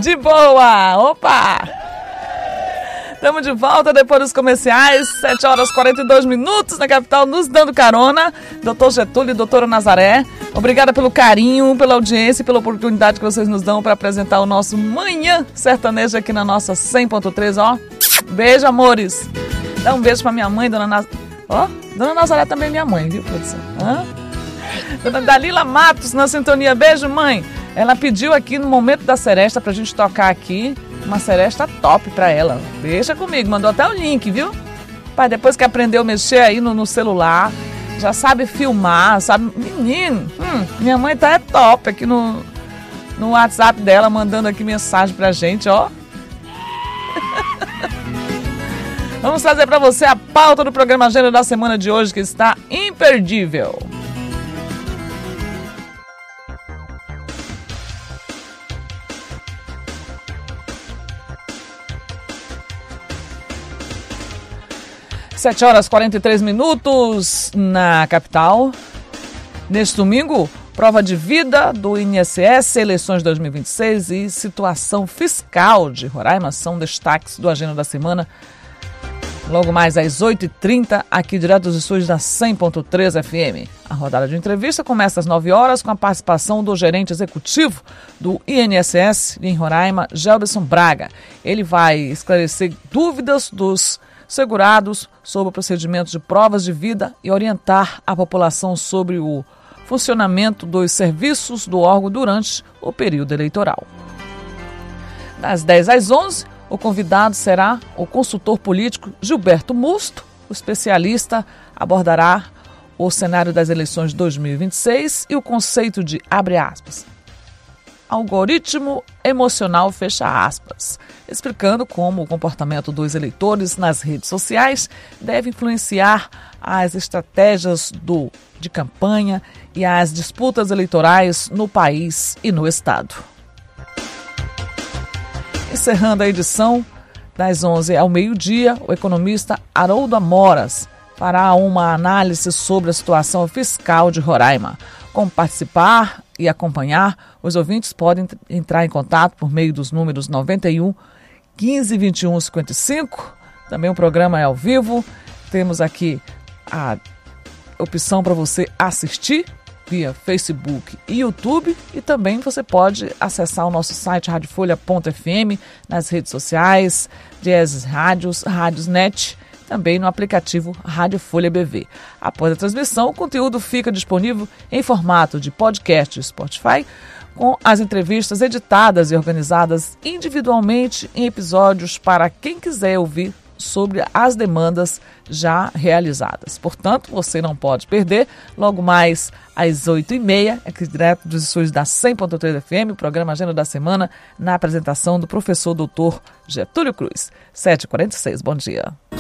De boa! Opa! Estamos de volta depois dos comerciais, 7 horas e 42 minutos na capital, nos dando carona. Doutor Getúlio e doutora Nazaré, obrigada pelo carinho, pela audiência e pela oportunidade que vocês nos dão para apresentar o nosso Manhã Sertanejo aqui na nossa 100.3, ó. Beijo, amores. Dá um beijo pra minha mãe, dona Nazaré. Ó, dona Nazaré também é minha mãe, viu, produção? Dona Dalila Matos na sintonia. Beijo, mãe. Ela pediu aqui no momento da seresta pra gente tocar aqui uma seresta top pra ela. Deixa comigo, mandou até o link, viu? Pai, depois que aprendeu a mexer aí no celular, já sabe filmar, sabe? Menino, minha mãe tá top aqui no WhatsApp dela, mandando aqui mensagem pra gente, ó. Vamos trazer pra você a pauta do programa Agenda da semana de hoje, que está imperdível. Sete horas e 43 minutos na capital. Neste domingo, prova de vida do INSS, eleições 2026 e situação fiscal de Roraima são destaques do Agenda da Semana. Logo mais às 8h30, aqui direto dos estúdios da 100.3 FM. A rodada de entrevista começa às 9 horas com a participação do gerente executivo do INSS em Roraima, Gelberson Braga. Ele vai esclarecer dúvidas dos segurados sobre o procedimento de provas de vida e orientar a população sobre o funcionamento dos serviços do órgão durante o período eleitoral. Das 10 às 11, o convidado será o consultor político Gilberto Musto. O especialista abordará o cenário das eleições de 2026 e o conceito de, abre aspas, algoritmo emocional, fecha aspas, explicando como o comportamento dos eleitores nas redes sociais deve influenciar as estratégias de campanha e as disputas eleitorais no país e no estado. Encerrando a edição, das 11 ao meio-dia, o economista Haroldo Amoras fará uma análise sobre a situação fiscal de Roraima. Como participar e acompanhar, os ouvintes podem entrar em contato por meio dos números 91 15 21 55. Também o programa é ao vivo. Temos aqui a opção para você assistir via Facebook e YouTube, e também você pode acessar o nosso site radiofolha.fm, nas redes sociais, Dieses Rádios, Rádiosnet, também no aplicativo Rádio Folha BV. Após a transmissão, o conteúdo fica disponível em formato de podcast Spotify, com as entrevistas editadas e organizadas individualmente em episódios para quem quiser ouvir sobre as demandas já realizadas. Portanto, você não pode perder. Logo mais às 8h30, aqui direto dos estúdios da 100.3 FM, o programa Agenda da Semana, na apresentação do professor doutor Getúlio Cruz. 7h46, bom dia.